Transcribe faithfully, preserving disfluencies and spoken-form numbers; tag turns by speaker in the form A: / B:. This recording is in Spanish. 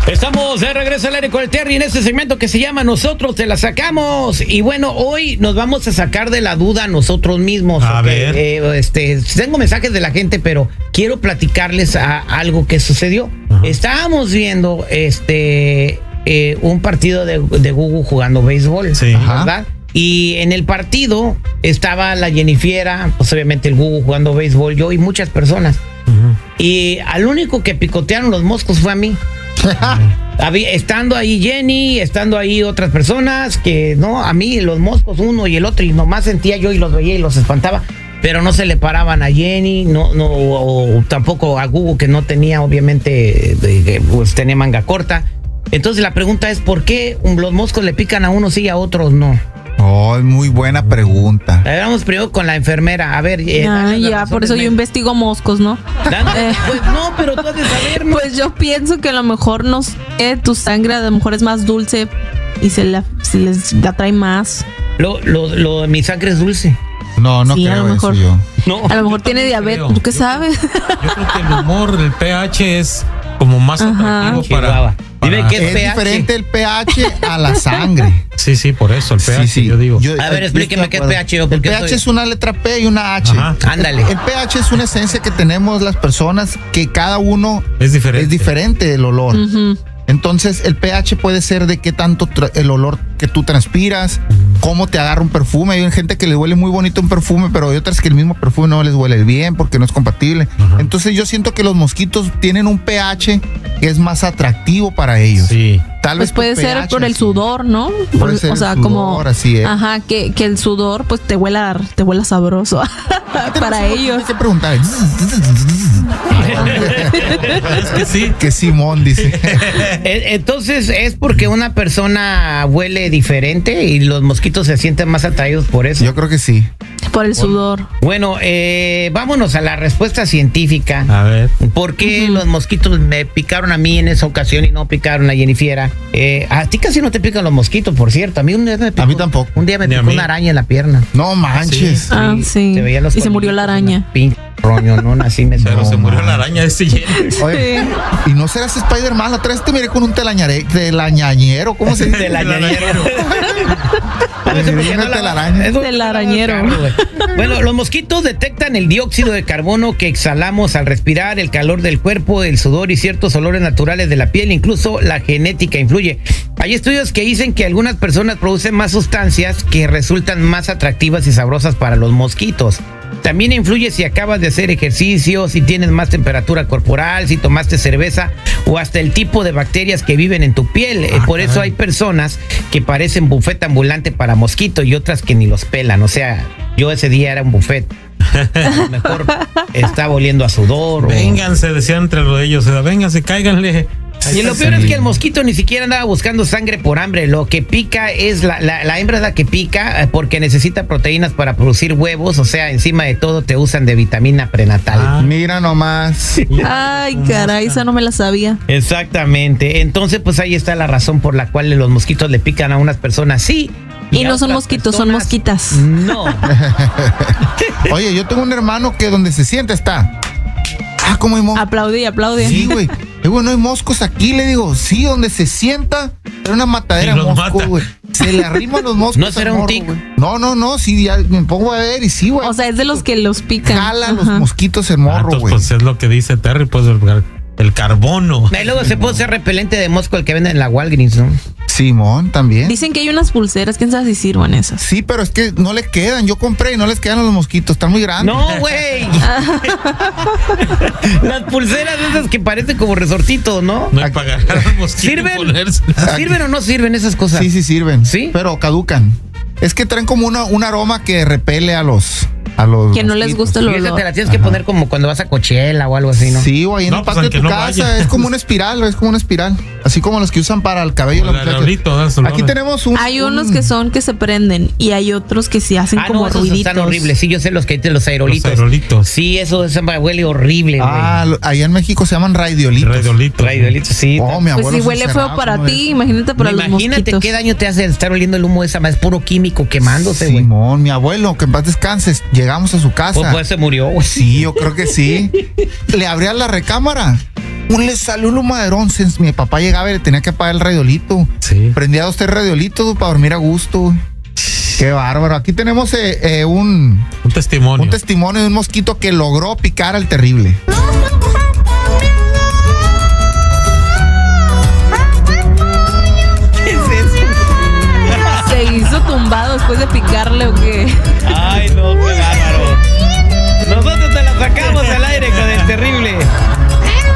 A: Estamos de regreso al aire con el Terry en este segmento que se llama Nosotros te la sacamos. Y bueno, hoy nos vamos a sacar de la duda nosotros mismos.
B: A
A: okay?
B: ver.
A: Eh, este, tengo mensajes de la gente, pero quiero platicarles a algo que sucedió. Ajá. Estábamos viendo este eh, un partido de, de Gugu jugando béisbol,
B: sí.
A: ¿verdad? Y en el partido estaba la Jennifiera, pues obviamente el Gugu jugando béisbol, yo y muchas personas. Uh-huh. Y al único que picotearon los moscos fue a mí. Había, estando ahí Jenny, estando ahí otras personas que no, a mí los moscos uno y el otro y nomás sentía yo y los veía y los espantaba, pero no se le paraban a Jenny, no, no, o tampoco a Gugu que no tenía obviamente, de, de, pues tenía manga corta. Entonces la pregunta es ¿por qué los moscos le pican a unos sí y a otros no?
C: Oh, muy buena pregunta.
A: A ver, vamos primero con la enfermera. A ver, eh,
D: ah, ya, por eso yo investigo moscos, ¿no?
A: Eh, pues no, pero tú has de saber, ¿no?
D: Pues yo pienso que a lo mejor no sé, tu sangre a lo mejor es más dulce y se, la, se les atrae más.
A: Lo, lo, lo, mi sangre es dulce.
C: No, no
D: sí,
C: creo
D: a lo mejor,
C: eso yo.
A: No.
D: A lo mejor tiene diabetes, ¿tú qué sabes?
B: Yo creo que el humor, el pH es como más atractivo para, para...
A: Dime qué es,
C: es
A: pH.
C: diferente el pH a la sangre.
B: Sí, sí, por eso, el pH, sí, sí. yo digo. Yo,
A: a ver, explíqueme qué es pH. Yo,
C: el pH soy... es una letra P y una H.
A: Ajá. Ándale.
C: El pH es una esencia que tenemos las personas que cada uno
B: es diferente,
C: es diferente el olor.
D: Uh-huh.
C: Entonces, el pH puede ser de qué tanto tra- el olor que tú transpiras, cómo te agarra un perfume. Hay gente que le huele muy bonito un perfume, pero hay otras que el mismo perfume no les huele bien porque no es compatible. Uh-huh. Entonces, yo siento que los mosquitos tienen un pH que es más atractivo para ellos.
B: Sí.
C: Tal
D: pues
C: vez
D: puede ser
C: pH,
D: por el sudor, ¿no?
C: Puede ser
D: o sea,
C: el sudor,
D: como
C: así es.
D: Ajá, que, que el sudor pues te huela, te huela sabroso para ellos.
C: Hay que preguntar.
B: Es que sí.
C: Que Simón dice.
A: Entonces, ¿es porque una persona huele diferente y los mosquitos se sienten más atraídos por eso?
C: Yo creo que sí.
D: Por el sudor.
A: Bueno, eh, vámonos a la respuesta científica.
B: A ver.
A: ¿Por qué uh-huh. los mosquitos me picaron a mí en esa ocasión y no picaron a Jennifiera? Eh, a ti casi no te pican los mosquitos, por cierto. A mí un día me picó.
C: A mí tampoco.
A: Un día me Ni picó una araña en la pierna.
C: No manches.
D: Sí. Ah, sí.
A: Se veía los
D: y se murió la araña.
A: Pinche roño, no nací me
B: Pero
A: no,
B: se murió
A: man.
B: la araña de ese Jenny.
C: Oye, y no serás Spider-Man, la otra vez te miré con un telañare, telañañero, ¿cómo se dice?
A: Telañañero.
D: Telarañero.
A: Bueno, los mosquitos detectan el dióxido de carbono que exhalamos al respirar, el calor del cuerpo, el sudor y ciertos olores naturales de la piel, incluso la genética influye. Hay estudios que dicen que algunas personas producen más sustancias que resultan más atractivas y sabrosas para los mosquitos. También influye si acabas de hacer ejercicio, si tienes más temperatura corporal, si tomaste cerveza o hasta el tipo de bacterias que viven en tu piel. Ah, Por eso hay personas que parecen buffet ambulante para mosquitos y otras que ni los pelan. O sea, yo ese día era un buffet. A lo mejor estaba oliendo a sudor.
B: Vénganse, o... decían entre los de ellos, vénganse, cáiganle.
A: Y lo peor es que el mosquito ni siquiera andaba buscando sangre por hambre. Lo que pica es la, la, la hembra es la que pica porque necesita proteínas para producir huevos. O sea, encima de todo te usan de vitamina prenatal.
C: Ah, mira nomás.
D: Ay, caray, esa no me la sabía.
A: Exactamente. Entonces, pues ahí está la razón por la cual los mosquitos le pican a unas personas. Sí.
D: Y, y no son mosquitos, son mosquitas.
A: No.
C: Oye, yo tengo un hermano que donde se sienta está. Ah, ¿cómo hay moscos?
D: Aplaudí, aplaudí.
C: Sí, güey. Eh, güey, no hay moscos aquí, le digo. Sí, donde se sienta, era una matadera de moscos, güey. Se le arriman los moscos.
A: ¿No será un tic?
C: No, no, no, sí, ya me pongo a ver y sí, güey.
D: O sea, es de los que los pican.
C: Jala Ajá. los mosquitos el morro, güey.
B: Ah, pues es lo que dice Terry, pues el, el carbono.
A: Y luego se puede ser repelente de mosco el que venden en la Walgreens, ¿no?
C: Simón, también.
D: Dicen que hay unas pulseras, quién sabe si sirvan esas.
C: Sí, pero es que no les quedan. Yo compré y no les quedan a los mosquitos, están muy grandes.
A: No, güey. Las pulseras esas que parecen como resortitos, ¿no?
B: No hay para agarrar a los mosquitos.
A: ¿Sirven? ¿Sirven o no sirven esas cosas?
C: Sí, sí sirven.
A: ¿Sí?
C: Pero caducan. Es que traen como una, un aroma que repele a los... A los
D: que no les gusta el olor.
A: Y esa te la tienes Ajá. que poner como cuando vas a Coachella o algo así, ¿no?
C: Sí, o ahí en
B: no,
C: el
B: pues
C: patio de tu
B: no
C: casa.
B: vaya.
C: Es como una espiral, es como una espiral. Así como los que usan para el cabello.
B: La la
C: Aquí tenemos un...
D: Hay
C: un...
D: unos que son que se prenden y hay otros que sí hacen
A: ah,
D: como
A: no, esos
D: ruiditos.
A: Están horribles. Sí, yo sé los que hay de los aerolitos.
B: Los aerolitos.
A: Sí, eso, eso huele horrible, güey.
C: Ah, allá en México se llaman radiolitos.
B: Radiolitos.
A: Radiolitos, sí.
C: Oh, mi abuelo
D: pues si huele feo
C: cerrado,
D: para
C: ¿no?
D: ti, imagínate para los
A: Imagínate
D: mosquitos.
A: qué daño te hace estar oliendo el humo de esa madre. Es puro químico quemándose, güey.
C: Simón, mi abuelo, que en paz descanses. Llegamos a su casa.
A: Pues, pues se murió, güey.
C: Sí, yo creo que sí. Le abría la recámara. Un, le salió un humaderón. Mi papá llegaba y le tenía que apagar el radiolito.
B: Sí.
C: Prendía dos, tres radiolitos para dormir a gusto. Qué bárbaro. Aquí tenemos eh, eh, un,
B: un testimonio.
C: Un testimonio de un mosquito que logró picar al terrible.
A: ¿Qué es eso?
D: ¿Se hizo tumbado después de picarle o qué?
A: Ay, no, qué bárbaro. Nosotros te la sacamos al aire con el terrible.